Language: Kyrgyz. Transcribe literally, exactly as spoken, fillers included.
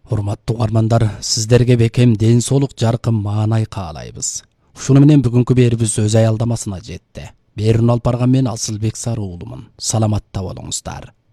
Урматтуу угармандар, сиздерге бекем ден соолук жаркын маанай каалайбыз. Ушуну менен бүгүнкү берибиз өз аялдамасына жетти. Берүүнү алып барган мен Асылбек Сары уулумун. Саламатта болуңуздар.